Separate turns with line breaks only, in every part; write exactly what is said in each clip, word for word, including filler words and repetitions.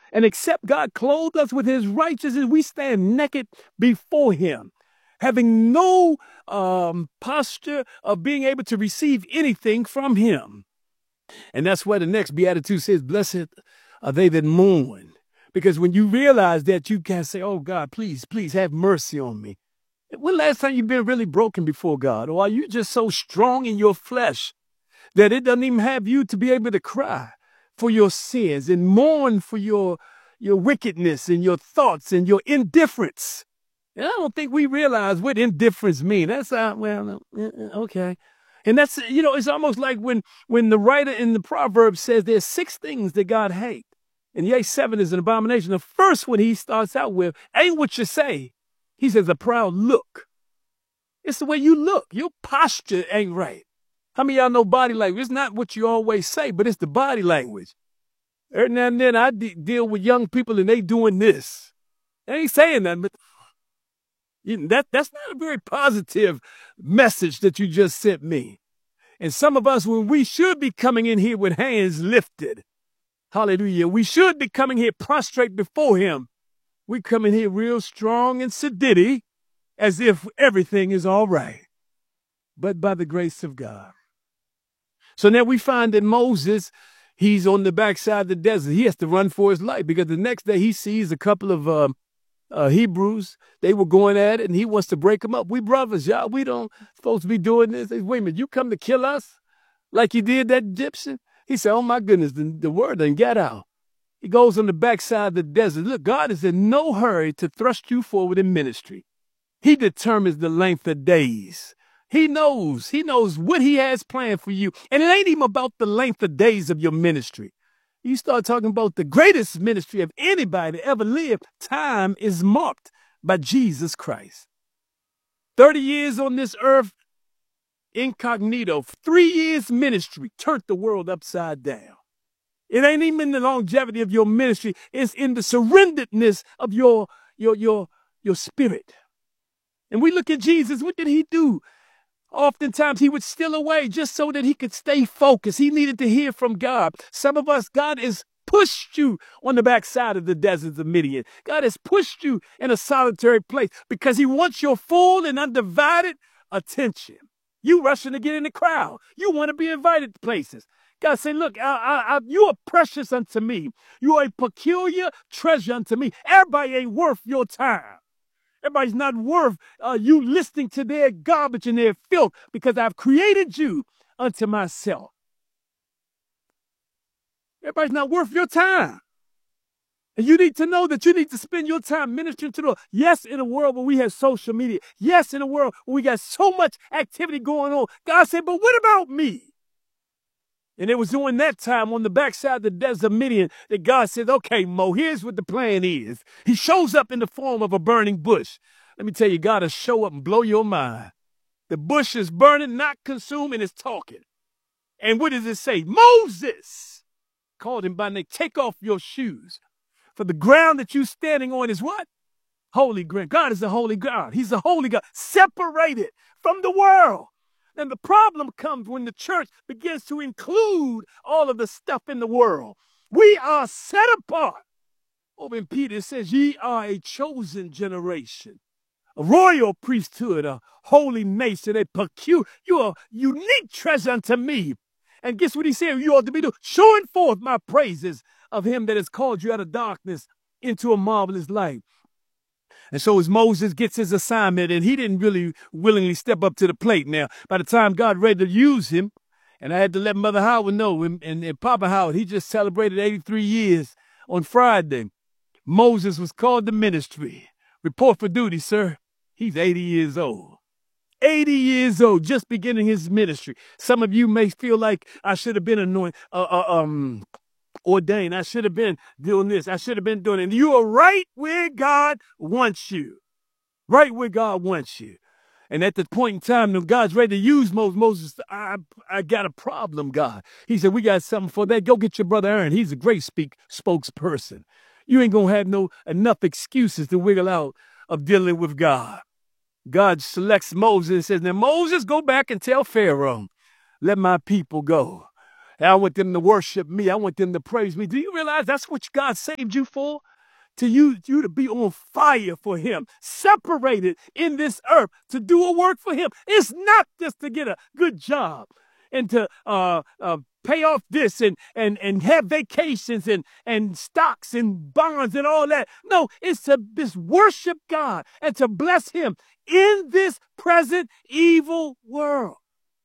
And except God clothe us with his righteousness, we stand naked before him, having no um, posture of being able to receive anything from him. And that's why the next beatitude says, blessed are they that mourn. Because when you realize that, you can say, oh God, please, please have mercy on me. When last time you've been really broken before God? Or are you just so strong in your flesh that it doesn't even have you to be able to cry for your sins and mourn for your, your wickedness and your thoughts and your indifference? And I don't think we realize what indifference means. That's, uh, well, okay. And that's, you know, it's almost like when, when the writer in the Proverbs says there's six things that God hates. And yea, seven is an abomination. The first one he starts out with ain't what you say. He says a proud look. It's the way you look. Your posture ain't right. How many of y'all know body language? It's not what you always say, but it's the body language. Every now and then I de- deal with young people and they doing this. They ain't saying nothing, but you know, that, that's not a very positive message that you just sent me. And some of us, when we should be coming in here with hands lifted, hallelujah, we should be coming here prostrate before him. We come in here real strong and sedity as if everything is all right, but by the grace of God. So now we find that Moses, he's on the backside of the desert. He has to run for his life because the next day he sees a couple of uh, uh, Hebrews. They were going at it and he wants to break them up. We brothers, y'all, we don't supposed to be doing this. They say, wait a minute, you come to kill us like you did that Egyptian? He said, oh my goodness, the, the word done got out. He goes on the backside of the desert. Look, God is in no hurry to thrust you forward in ministry. He determines the length of days. He knows, he knows what he has planned for you. And it ain't even about the length of days of your ministry. You start talking about the greatest ministry of anybody that ever lived. Time is marked by Jesus Christ. thirty years on this earth, incognito. Three years ministry turned the world upside down. It ain't even in the longevity of your ministry. It's in the surrenderedness of your, your, your, your spirit. And we look at Jesus. What did he do? Oftentimes he would steal away just so that he could stay focused. He needed to hear from God. Some of us, God has pushed you on the backside of the deserts of Midian. God has pushed you in a solitary place because he wants your full and undivided attention. You rushing to get in the crowd. You want to be invited to places. God say, look, I, I, I, you are precious unto me. You are a peculiar treasure unto me. Everybody ain't worth your time. Everybody's not worth uh, you listening to their garbage and their filth because I've created you unto myself. Everybody's not worth your time. And you need to know that you need to spend your time ministering to the Lord. Yes, in a world where we have social media. Yes, in a world where we got so much activity going on. God said, but what about me? And it was during that time on the backside of the desert of Midian that God said, okay, Mo, here's what the plan is. He shows up in the form of a burning bush. Let me tell you, God will show up and blow your mind. The bush is burning, not consumed, and it's talking. And what does it say? Moses called him by name. Take off your shoes. For the ground that you're standing on is what? Holy ground. God is a holy God. He's a holy God, separated from the world. And the problem comes when the church begins to include all of the stuff in the world. We are set apart. Over in Peter, it says, ye are a chosen generation, a royal priesthood, a holy nation, a peculiar, you are unique treasure unto me. And guess what he said you ought to be doing? Showing forth my praises of him that has called you out of darkness into a marvelous light. And so as Moses gets his assignment, and he didn't really willingly step up to the plate. Now, by the time God ready to use him, and I had to let Mother Howard know, and, and, and Papa Howard, he just celebrated eighty-three years on Friday. Moses was called to ministry. Report for duty, sir. He's eighty years old. eighty years old, just beginning his ministry. Some of you may feel like I should have been anointed, uh, uh, um, ordained. I should have been doing this. I should have been doing it. And you are right where God wants you. Right where God wants you. And at the point in time when God's ready to use Moses, Moses, I, I got a problem, God. He said, we got something for that. Go get your brother Aaron. He's a great speak spokesperson. You ain't going to have no enough excuses to wiggle out of dealing with God. God selects Moses and says, now Moses, go back and tell Pharaoh, let my people go. I want them to worship me. I want them to praise me. Do you realize that's what God saved you for? To you, you to be on fire for him, separated in this earth to do a work for him. It's not just to get a good job and to uh, uh, pay off this and, and, and have vacations and, and stocks and bonds and all that. No, it's to just worship God and to bless him in this present evil world.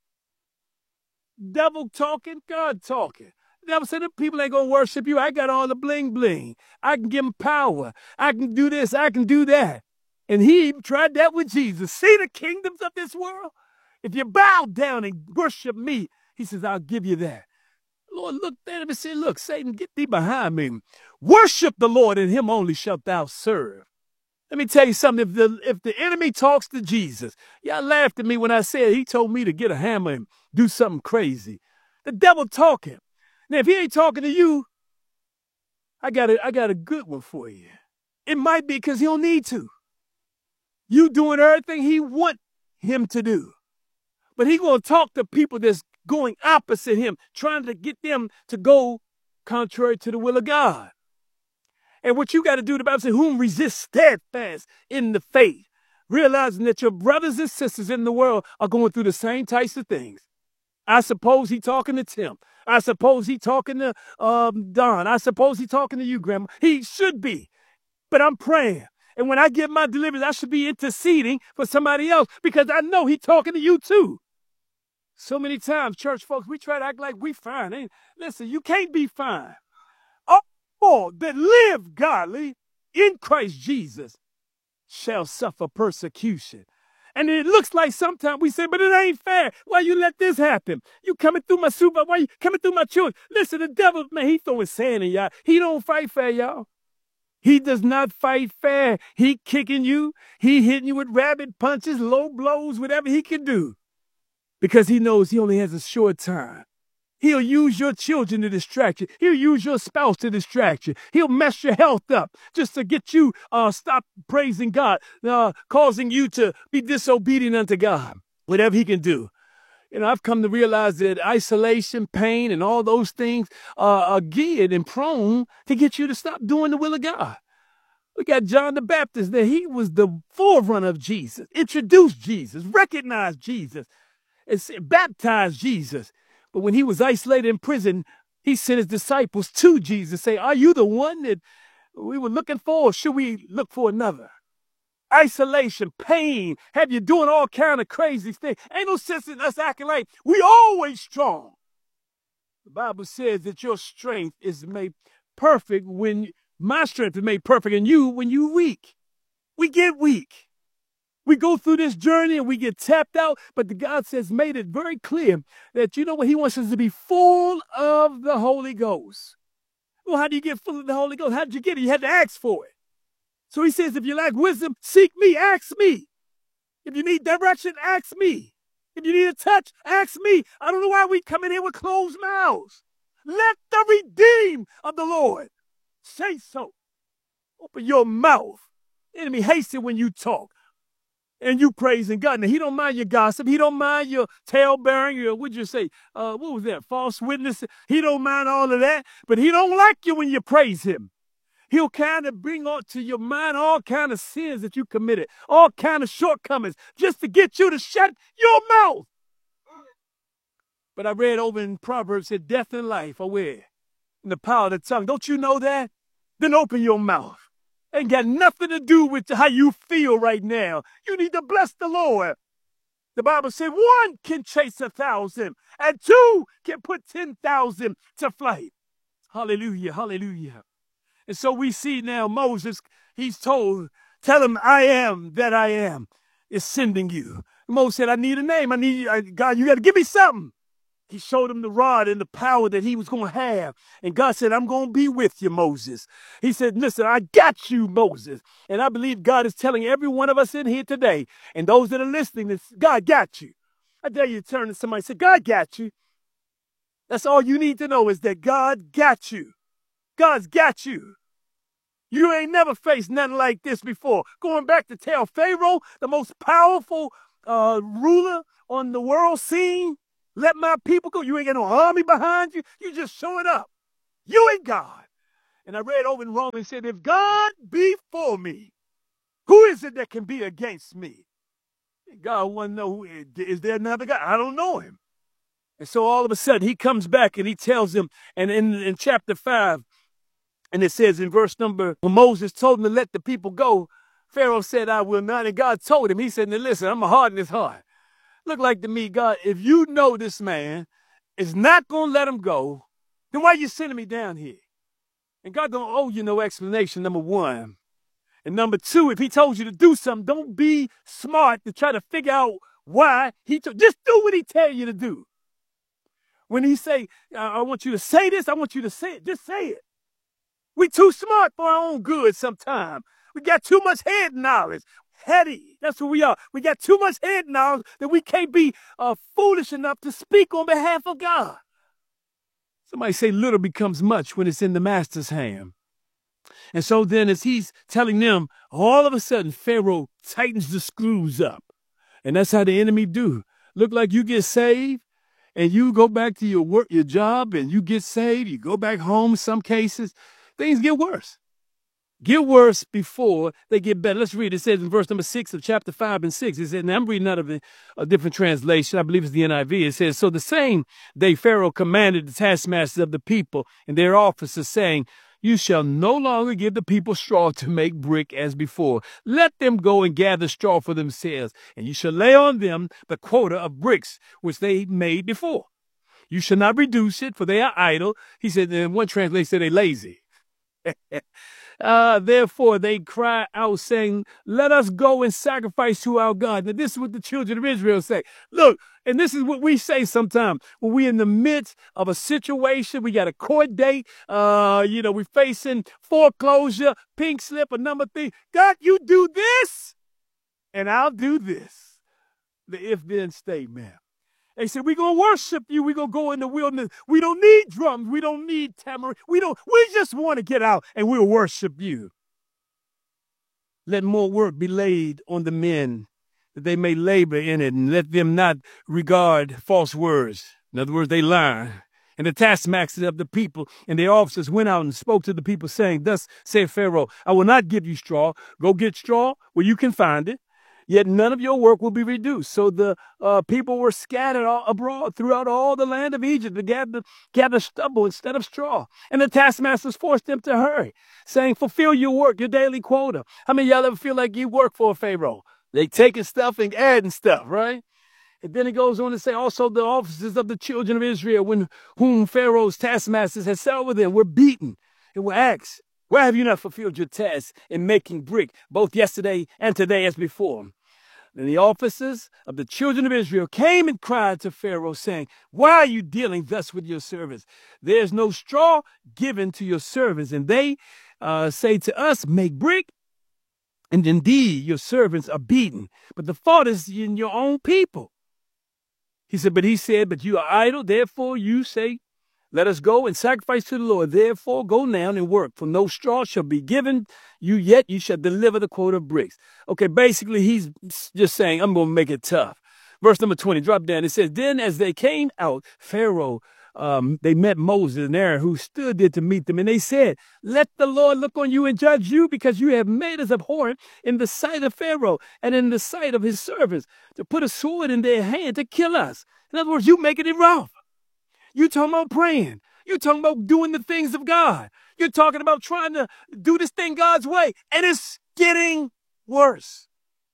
Devil talking, God talking. The devil said, the people ain't going to worship you. I got all the bling bling. I can give them power. I can do this. I can do that. And he even tried that with Jesus. See the kingdoms of this world? If you bow down and worship me, he says, I'll give you that. Lord looked at him and said, look, Satan, get thee behind me. Worship the Lord, and him only shalt thou serve. Let me tell you something. If the, if the enemy talks to Jesus, y'all laughed at me when I said he told me to get a hammer and do something crazy. The devil talking. Now, if he ain't talking to you, I got a, I got a good one for you. It might be because he don't need to. You doing everything he want him to do. But he going to talk to people that's going opposite him, trying to get them to go contrary to the will of God. And what you got to do, the Bible says, whom resist steadfast in the faith, realizing that your brothers and sisters in the world are going through the same types of things. I suppose he talking to Tim. I suppose he talking to um, Don. I suppose he talking to you, Grandma. He should be. But I'm praying. And when I get my deliverance, I should be interceding for somebody else because I know he talking to you too. So many times, church folks, we try to act like we fine. Ain't, listen, you can't be fine. All that live godly in Christ Jesus shall suffer persecution. And it looks like sometimes we say, but it ain't fair. Why you let this happen? You coming through my super, why you coming through my children? Listen, the devil, man, he throwing sand in y'all. He don't fight fair, y'all. He does not fight fair. He kicking you. He hitting you with rabbit punches, low blows, whatever he can do. Because he knows he only has a short time. He'll use your children to distract you. He'll use your spouse to distract you. He'll mess your health up just to get you uh, stop praising God, uh, causing you to be disobedient unto God. Whatever he can do. You know, I've come to realize that isolation, pain, and all those things uh, are geared and prone to get you to stop doing the will of God. We got John the Baptist there. He was the forerunner of Jesus, introduced Jesus, recognized Jesus, and baptized Jesus. But when he was isolated in prison, he sent his disciples to Jesus, say, are you the one that we were looking for, or should we look for another? Isolation, pain, have you doing all kind of crazy things. Ain't no sense in us acting like we always strong. The Bible says that your strength is made perfect when, my strength is made perfect in you when you weak. We get weak. We go through this journey and we get tapped out, but the God says, made it very clear that, you know what, he wants us to be full of the Holy Ghost. Well, how do you get full of the Holy Ghost? How did you get it? You had to ask for it. So he says, if you lack wisdom, seek me, ask me. If you need direction, ask me. If you need a touch, ask me. I don't know why we come in here with closed mouths. Let the redeemed of the Lord say so. Open your mouth. The enemy hates it when you talk. And you praising God. Now, he don't mind your gossip. He don't mind your tale bearing. Your, what'd you say? Uh, what was that? False witness. He don't mind all of that. But he don't like you when you praise him. He'll kind of bring on to your mind all kind of sins that you committed, all kind of shortcomings, just to get you to shut your mouth. But I read over in Proverbs that death and life are where? In the power of the tongue. Don't you know that? Then open your mouth. Ain't got nothing to do with how you feel right now. You need to bless the Lord. The Bible said one can chase a thousand and two can put ten thousand to flight. Hallelujah, hallelujah. And so we see now Moses, he's told, tell him I am that I am is sending you. Moses said, I need a name. I need, I, God, you got to give me something. He showed him the rod and the power that he was going to have. And God said, I'm going to be with you, Moses. He said, listen, I got you, Moses. And I believe God is telling every one of us in here today, and those that are listening, that God got you. I dare you to turn to somebody and say, God got you. That's all you need to know is that God got you. God's got you. You ain't never faced nothing like this before. Going back to tell Pharaoh, the most powerful uh, ruler on the world scene, Let my people go. You ain't got no army behind you. You just showing up. You ain't God. And I read over in Romans, said, if God be for me, who is it that can be against me? God want to know, who, is there another God? I don't know him. And so all of a sudden he comes back and he tells them, and in, in chapter five, and it says in verse number, when Moses told him to let the people go, Pharaoh said, I will not. And God told him, he said, now listen, I'm going to harden his heart. Look like to me, God, if you know this man is not going to let him go, then why are you sending me down here? And God don't owe you no explanation, number one. And number two, if he told you to do something, don't be smart to try to figure out why he told. Just do what he tell you to do. When he say, I want you to say this, I want you to say it. Just say it. We too smart for our own good sometimes. We got too much head knowledge. Heady. That's who we are. We got too much head knowledge that we can't be uh, foolish enough to speak on behalf of God. Somebody say little becomes much when it's in the master's hand. And so then as he's telling them, all of a sudden Pharaoh tightens the screws up. And that's how the enemy do. Look like you get saved and you go back to your work, your job, and you get saved. You go back home. Some cases, things get worse. Get worse before they get better. Let's read. It says in verse number six of chapter five and six. It says, and I'm reading out of a, a different translation. I believe it's the N I V. It says, so the same day Pharaoh commanded the taskmasters of the people and their officers, saying, you shall no longer give the people straw to make brick as before. Let them go and gather straw for themselves, and you shall lay on them the quota of bricks which they made before. You shall not reduce it, for they are idle. He said, in one translation, said they're lazy. Uh, therefore, they cry out, saying, let us go and sacrifice to our God. Now, this is what the children of Israel say. Look, and this is what we say sometimes when we're in the midst of a situation. We got a court date. Uh, you know, we're facing foreclosure, pink slip, a number three. God, you do this, and I'll do this. The if-then statement. They said, we're going to worship you. We're going to go in the wilderness. We don't need drums. We don't need tamarind. We don't, we just want to get out and we'll worship you. Let more work be laid on the men that they may labor in it, and let them not regard false words. In other words, they lie. And the taskmasters of the people and their officers went out and spoke to the people, saying, thus said Pharaoh, I will not give you straw. Go get straw where you can find it. Yet none of your work will be reduced. So the uh, people were scattered all abroad throughout all the land of Egypt to gather, gather stubble instead of straw. And the taskmasters forced them to hurry, saying, fulfill your work, your daily quota. How many of y'all ever feel like you work for a Pharaoh? They taking stuff and adding stuff, right? And then it goes on to say, also the officers of the children of Israel, when whom Pharaoh's taskmasters had set over them, were beaten and were asked, why have you not fulfilled your task in making brick, both yesterday and today as before? Then the officers of the children of Israel came and cried to Pharaoh, saying, why are you dealing thus with your servants? There's no straw given to your servants. And they uh, say to us, make brick. And indeed, your servants are beaten. But the fault is in your own people. He said, but he said, but you are idle. Therefore, you say, let us go and sacrifice to the Lord. Therefore, go now and work, for no straw shall be given you, yet you shall deliver the quota of bricks. Okay, basically, he's just saying, I'm going to make it tough. Verse number twenty, drop down. It says, then as they came out, Pharaoh, um, they met Moses and Aaron, who stood there to meet them. And they said, let the Lord look on you and judge you, because you have made us abhorrent in the sight of Pharaoh and in the sight of his servants, to put a sword in their hand to kill us. In other words, you making it rough. You talking about praying. You talking about doing the things of God. You're talking about trying to do this thing God's way. And it's getting worse.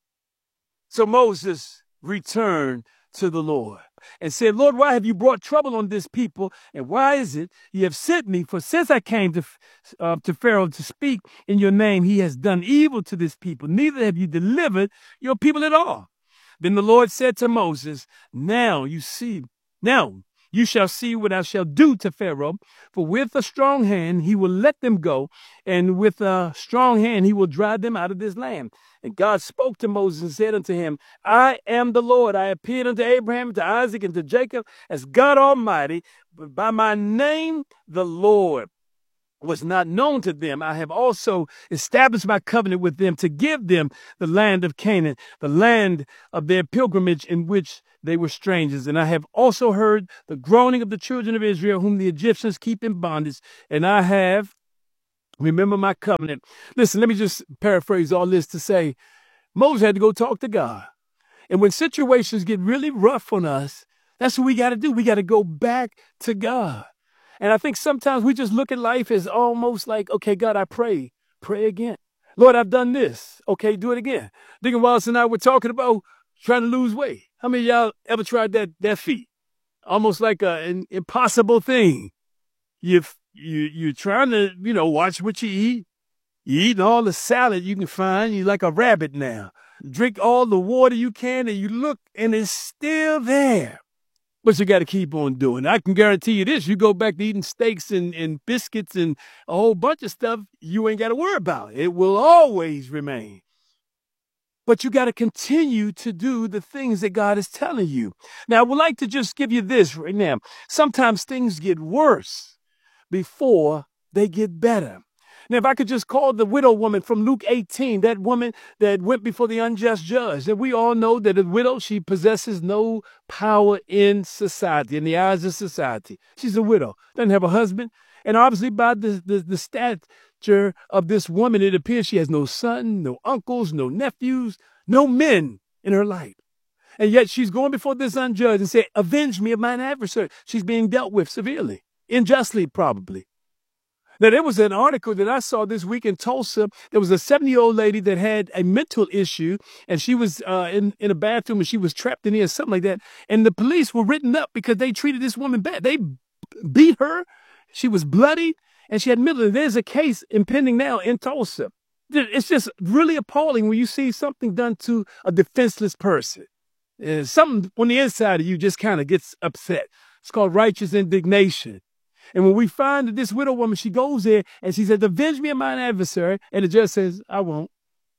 So Moses returned to the Lord and said, Lord, why have you brought trouble on this people? And why is it you have sent me? For since I came to, uh, to Pharaoh to speak in your name, he has done evil to this people. Neither have you delivered your people at all. Then the Lord said to Moses, now you see, now you shall see what I shall do to Pharaoh, for with a strong hand he will let them go, and with a strong hand he will drive them out of this land. And God spoke to Moses and said unto him, I am the Lord. I appeared unto Abraham, to Isaac, and to Jacob as God Almighty, but by my name, the Lord. was not known to them, I have also established my covenant with them to give them the land of Canaan, the land of their pilgrimage in which they were strangers. And I have also heard the groaning of the children of Israel, whom the Egyptians keep in bondage. And I have, remember my covenant. Listen, let me just paraphrase all this to say, Moses had to go talk to God. And when situations get really rough on us, that's what we got to do. We got to go back to God. And I think sometimes we just look at life as almost like, okay, God, I pray, pray again. Lord, I've done this. Okay, do it again. Deacon Wallace and I were talking about trying to lose weight. How many of y'all ever tried that, that feat? Almost like a, an impossible thing. You, you, you're trying to, you know, watch what you eat. You eat all the salad you can find. You're like a rabbit now. Drink all the water you can and you look and it's still there. But you got to keep on doing. I can guarantee you this. You go back to eating steaks and, and biscuits and a whole bunch of stuff you ain't got to worry about. It will always remain. But you got to continue to do the things that God is telling you. Now, I would like to just give you this right now. Sometimes things get worse before they get better. Now, if I could just call the widow woman from Luke eighteen, that woman that went before the unjust judge, that we all know that a widow, she possesses no power in society, in the eyes of society. She's a widow, doesn't have a husband. And obviously by the, the, the stature of this woman, it appears she has no son, no uncles, no nephews, no men in her life. And yet she's going before this unjudged and say, avenge me of mine adversary. She's being dealt with severely, unjustly probably. Now, there was an article that I saw this week in Tulsa. There was a seventy-year-old lady that had a mental issue, and she was uh, in, in a bathroom, and she was trapped in there, something like that. And the police were written up because they treated this woman bad. They beat her. She was bloodied, and she had mental. There's a case impending now in Tulsa. It's just really appalling when you see something done to a defenseless person. Uh, something on the inside of you just kind of gets upset. It's called righteous indignation. And when we find that this widow woman, she goes there and she says, avenge me of mine adversary. And the judge says, I won't.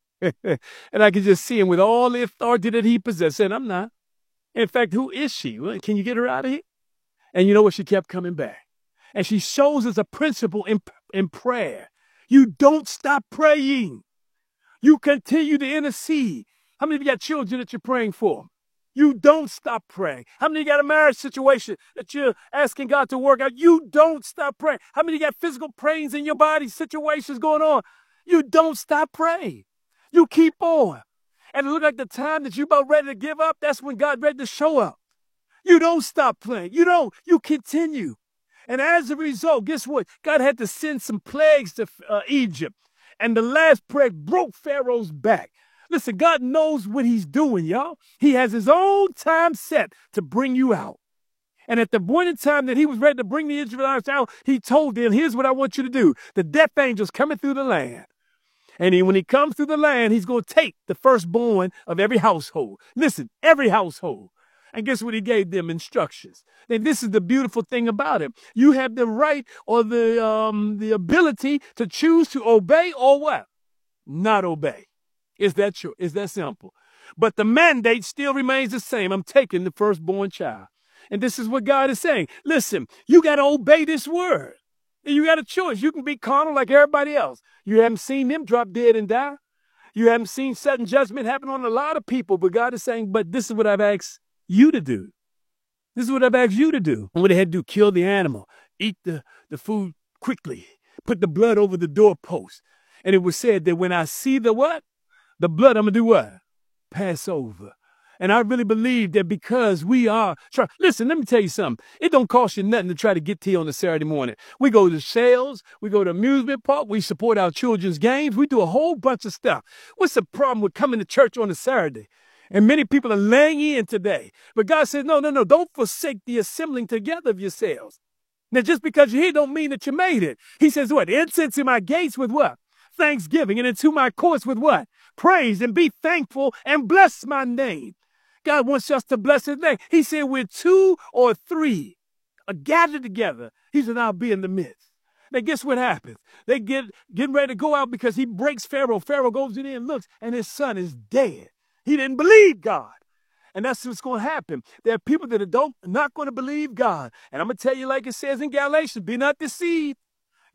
And I can just see him with all the authority that he possesses. And I'm not. In fact, who is she? Well, can you get her out of here? And you know what? She kept coming back. And she shows us a principle in, in prayer. You don't stop praying. You continue to intercede. How many of you got children that you're praying for? You don't stop praying. How many of you got a marriage situation that you're asking God to work out? You don't stop praying. How many of you got physical pains in your body, situations going on? You don't stop praying. You keep on. And it look like the time that you're about ready to give up, that's when God ready to show up. You don't stop praying. You don't. You continue. And as a result, guess what? God had to send some plagues to uh, Egypt. And the last plague broke Pharaoh's back. Listen, God knows what he's doing, y'all. He has his own time set to bring you out. And at the point in time that he was ready to bring the Israelites out, he told them, here's what I want you to do. The death angel's coming through the land. And he, when he comes through the land, he's going to take the firstborn of every household. Listen, every household. And guess what? He gave them instructions. And this is the beautiful thing about it. You have the right or the, um, the ability to choose to obey or what? Not obey. It's that true. It's that simple. But the mandate still remains the same. I'm taking the firstborn child. And this is what God is saying. Listen, you got to obey this word. And you got a choice. You can be carnal like everybody else. You haven't seen them drop dead and die. You haven't seen sudden judgment happen on a lot of people. But God is saying, but this is what I've asked you to do. This is what I've asked you to do. And what they had to do, kill the animal, eat the, the food quickly, put the blood over the doorpost. And it was said that when I see the what? The blood, I'm going to do what? Pass over. And I really believe that because we are, try, listen, let me tell you something. It don't cost you nothing to try to get to you on a Saturday morning. We go to sales. We go to amusement park. We support our children's games. We do a whole bunch of stuff. What's the problem with coming to church on a Saturday? And many people are laying in today. But God says, no, no, no, don't forsake the assembling together of yourselves. Now, just because you're here don't mean that you made it. He says what? Incense in my gates with what? Thanksgiving, and into my courts with what? Praise, and be thankful and bless my name. God wants us to bless his name. He said, where two or three are gathered together, he said, I'll be in the midst. Now, guess what happens? They get getting ready to go out because he breaks Pharaoh. Pharaoh goes in there and looks, and his son is dead. He didn't believe God. And that's what's going to happen. There are people that are don't, not going to believe God. And I'm going to tell you like it says in Galatians, be not deceived.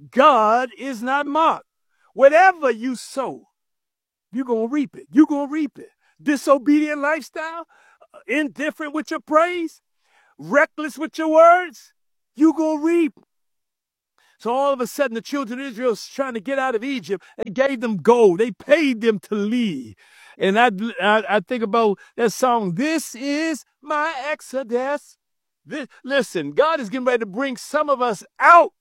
God is not mocked. Whatever you sow, you're going to reap it. You're going to reap it. Disobedient lifestyle, indifferent with your praise, reckless with your words, you're going to reap. So all of a sudden, the children of Israel was trying to get out of Egypt. They gave them gold. They paid them to leave. And I, I, I think about that song, "This is my Exodus." This, listen, God is getting ready to bring some of us out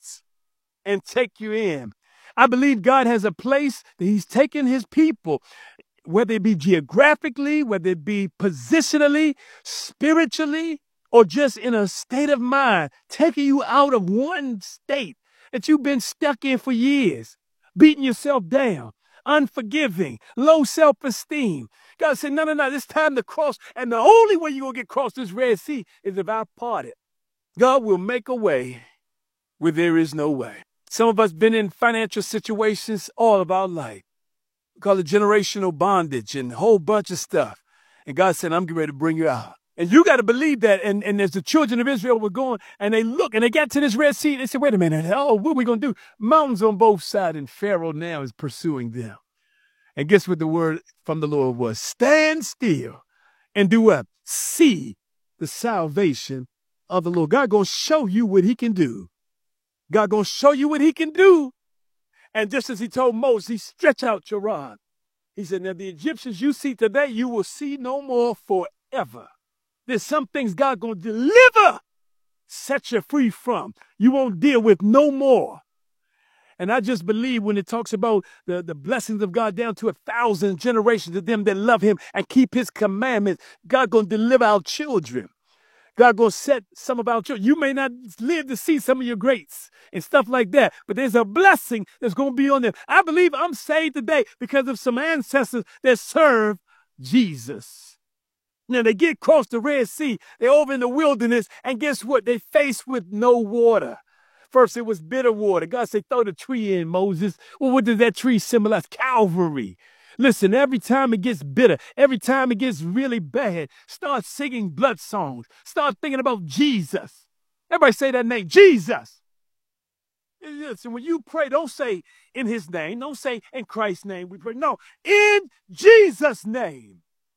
and take you in. I believe God has a place that he's taken his people, whether it be geographically, whether it be positionally, spiritually, or just in a state of mind, taking you out of one state that you've been stuck in for years, beating yourself down, unforgiving, low self-esteem. God said, no, no, no, it's time to cross. And the only way you're going to get across this Red Sea is if I part it. God will make a way where there is no way. Some of us been in financial situations all of our life. We call it generational bondage and a whole bunch of stuff. And God said, I'm getting ready to bring you out. And you got to believe that. And, and as the children of Israel were going, and they look, and they got to this Red Sea, they said, wait a minute, oh, what are we going to do? Mountains on both sides, and Pharaoh now is pursuing them. And guess what the word from the Lord was? Stand still and do what? See the salvation of the Lord. God going to show you what he can do. God going to show you what he can do. And just as he told Moses, he stretch out your rod. He said, now the Egyptians you see today, you will see no more forever. There's some things God going to deliver, set you free from. You won't deal with no more. And I just believe when it talks about the, the blessings of God down to a thousand generations of them that love him and keep his commandments, God going to deliver our children. God going to set some of our children. You may not live to see some of your greats and stuff like that, but there's a blessing that's going to be on them. I believe I'm saved today because of some ancestors that serve Jesus. Now, they get across the Red Sea. They're over in the wilderness, and guess what? They faced with no water. First, it was bitter water. God said, throw the tree in, Moses. Well, what does that tree symbolize? Calvary. Listen, every time it gets bitter, every time it gets really bad, start singing blood songs. Start thinking about Jesus. Everybody say that name, Jesus. Listen, when you pray, don't say in his name. Don't say in Christ's name we pray. No, in Jesus' name.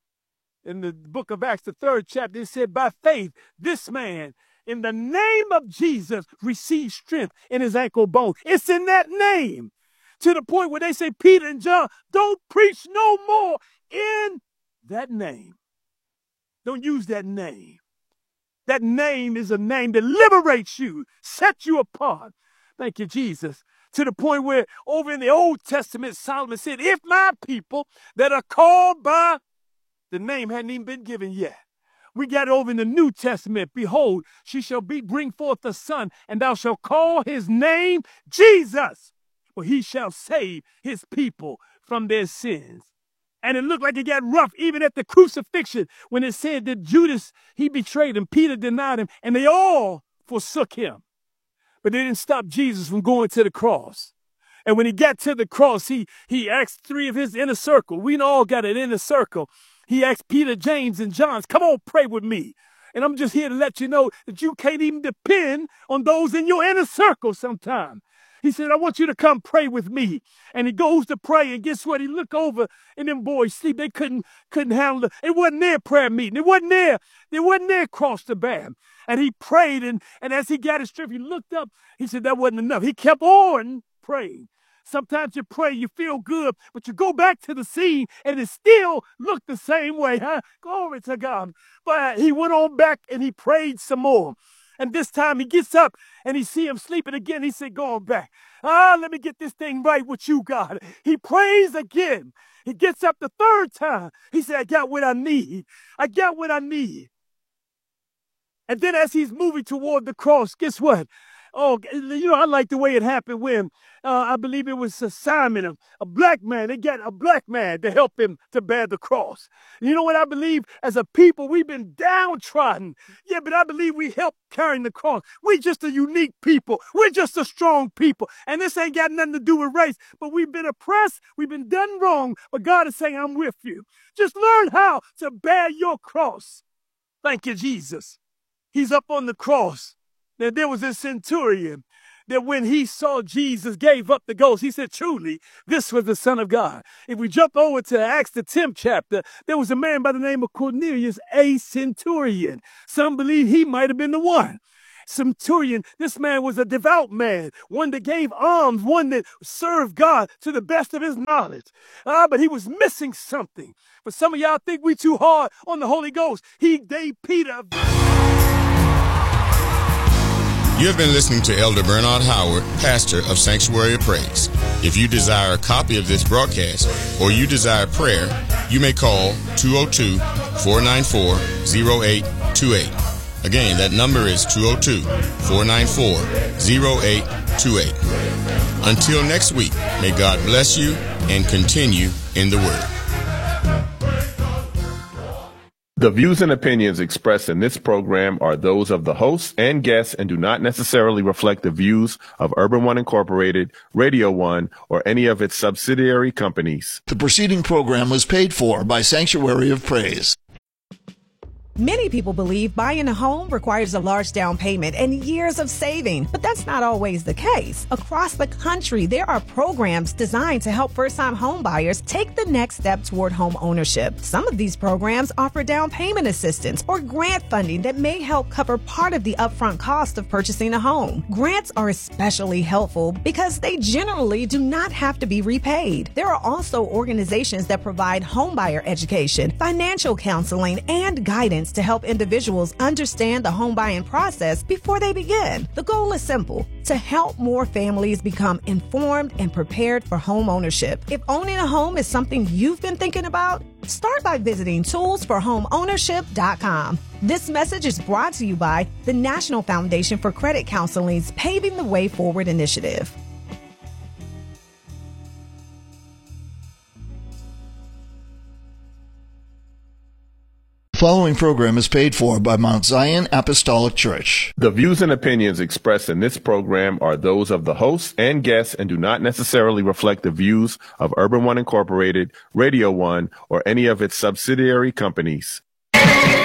In the book of Acts, the third chapter, it said, by faith, this man, in the name of Jesus, received strength in his ankle bone. It's in that name. To the point where they say, Peter and John, don't preach no more in that name. Don't use that name. That name is a name that liberates you, sets you apart. Thank you, Jesus. To the point where over in the Old Testament, Solomon said, if my people that are called by, the name hadn't even been given yet. We got over in the New Testament, behold, she shall be bring forth a son, and thou shalt call his name Jesus. For he shall save his people from their sins. And it looked like it got rough even at the crucifixion when it said that Judas, he betrayed him, Peter denied him, and they all forsook him. But they didn't stop Jesus from going to the cross. And when he got to the cross, he, he asked three of his inner circle. We all got an inner circle. He asked Peter, James, and John, come on, pray with me. And I'm just here to let you know that you can't even depend on those in your inner circle sometimes. He said, I want you to come pray with me. And he goes to pray, and guess what? He looked over, and them boys sleep. They couldn't couldn't handle it. It wasn't their prayer meeting. It wasn't there. It wasn't there across the band. And he prayed, and, and as he got his strength, he looked up. He said, that wasn't enough. He kept on praying. Sometimes you pray, you feel good, but you go back to the scene, and it still looked the same way. Huh? Glory to God. But he went on back, and he prayed some more. And this time he gets up and he see him sleeping again. He said, go on back. Ah, let me get this thing right with you, God. He prays again. He gets up the third time. He said, I got what I need. I got what I need. And then as he's moving toward the cross, guess what? Oh, you know, I like the way it happened when uh, I believe it was Simon, a, a black man. They got a black man to help him to bear the cross. You know what I believe? As a people, we've been downtrodden. Yeah, but I believe we help carrying the cross. We're just a unique people. We're just a strong people. And this ain't got nothing to do with race. But we've been oppressed. We've been done wrong. But God is saying, I'm with you. Just learn how to bear your cross. Thank you, Jesus. He's up on the cross. Now, there was a centurion. that when he saw Jesus gave up the ghost, he said, truly, this was the Son of God. If we jump over to Acts, the tenth chapter, there was a man by the name of Cornelius, a centurion. Some believe he might have been the one. Centurion, this man was a devout man, one that gave alms, one that served God to the best of his knowledge. Ah, but he was missing something. But some of y'all think we too hard on the Holy Ghost. He gave Peter.
You have been listening to Elder Bernard Howard, pastor of Sanctuary of Praise. If you desire a copy of this broadcast or you desire prayer, you may call two oh two, four nine four, oh eight two eight. Again, that number is two oh two, four nine four, oh eight two eight. Until next week, may God bless you and continue in the Word.
The views and opinions expressed in this program are those of the hosts and guests and do not necessarily reflect the views of Urban One Incorporated, Radio One, or any of its subsidiary companies.
The preceding program was paid for by Sanctuary of Praise.
Many people believe buying a home requires a large down payment and years of saving, but that's not always the case. Across the country, there are programs designed to help first-time home buyers take the next step toward home ownership. Some of these programs offer down payment assistance or grant funding that may help cover part of the upfront cost of purchasing a home. Grants are especially helpful because they generally do not have to be repaid. There are also organizations that provide homebuyer education, financial counseling, and guidance to help individuals understand the home buying process before they begin. The goal is simple: to help more families become informed and prepared for home ownership. If owning a home is something you've been thinking about, start by visiting tools for home ownership dot com. This message is brought to you by the National Foundation for Credit Counseling's Paving the Way Forward initiative.
The following program is paid for by Mount Zion Apostolic Church.
The views and opinions expressed in this program are those of the hosts and guests and do not necessarily reflect the views of Urban One Incorporated, Radio One, or any of its subsidiary companies.